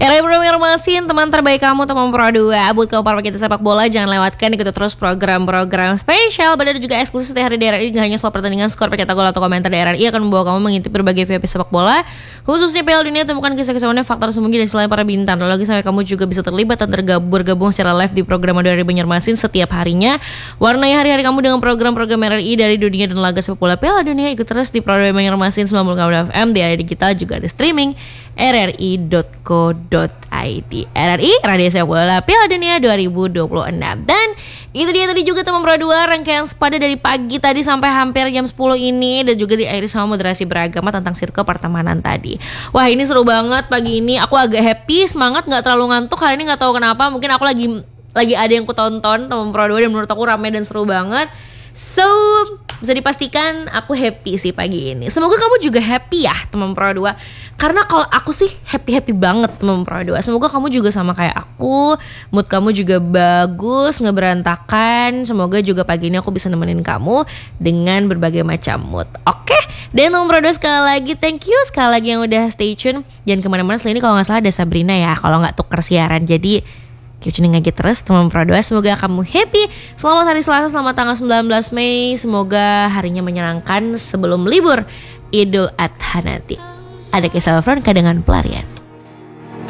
Era Informasin, teman terbaik kamu, teman Pro 2. Buat kamu para pecinta sepak bola, jangan lewatkan, ikuti terus program-program spesial dan juga eksklusif setiap hari di RRI. Gak hanya soal pertandingan, skor, pencetak gol atau komentar di RRI akan membawa kamu mengintip berbagai VIP sepak bola, khususnya Piala Dunia. Temukan kisah-kisah unik, faktor sembunyi dan selain para bintang. Lalu lagi sampai kamu juga bisa terlibat dan bergabung secara live di program dari Banjarmasin setiap harinya. Warnai hari-hari kamu dengan program-program RRI dari dunia dan laga sepak bola Piala Dunia. Ikut terus di program Banjarmasin 90 FM di RRI digital, juga ada streaming rri.co.id. RRI, Radio Sepak Bola Piala Dunia 2026. Dan itu dia tadi juga teman Pro 2, rangkaian sepada dari pagi tadi sampai hampir jam 10 ini, dan juga diakhiri sama moderasi beragama tentang sirkel pertemanan tadi. Wah, ini seru banget pagi ini. Aku agak happy, semangat, gak terlalu ngantuk hari ini, gak tahu kenapa. Mungkin aku lagi ada yang ku tonton teman Pro 2 dan menurut aku rame dan seru banget. So, bisa dipastikan aku happy sih pagi ini. Semoga kamu juga happy ya teman Pro 2. Karena kalau aku sih happy banget teman Pro 2. Semoga kamu juga sama kayak aku, mood kamu juga bagus, gak berantakan. Semoga juga pagi ini aku bisa nemenin kamu dengan berbagai macam mood. Oke? Dan teman Pro 2 sekali lagi thank you sekali lagi yang udah stay tune. Jangan kemana-mana, selain ini kalau gak salah ada Sabrina ya, kalau gak tuker siaran. Jadi keep tuning aja terus teman Pro 2. Semoga kamu happy. Selamat hari Selasa, selamat tanggal 19 Mei. Semoga harinya menyenangkan sebelum libur Idul Adha nanti. Ada Kisah Veronica dengan Pelarian.